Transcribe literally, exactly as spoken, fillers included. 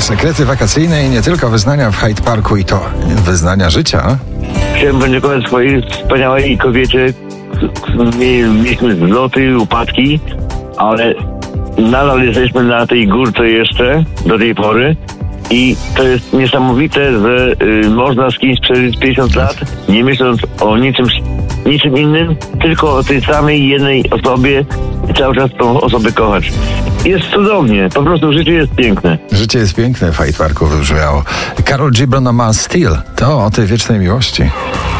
Sekrety wakacyjne i nie tylko wyznania w Hyde Parku, i to wyznania życia. Chciałem podziękować swojej wspaniałej kobiecie. Mieliśmy zloty, upadki, ale nadal jesteśmy na tej górce jeszcze do tej pory. I to jest niesamowite, że y, można z kimś przeżyć pięćdziesiąt lat, nie myśląc o niczym, niczym innym, tylko o tej samej jednej osobie i cały czas tą osobę kochać. Jest cudownie, po prostu życie jest piękne. Życie jest piękne w Hyde Parku wybrzmiało. Karol G. Brown, Man Steel, to o tej wiecznej miłości.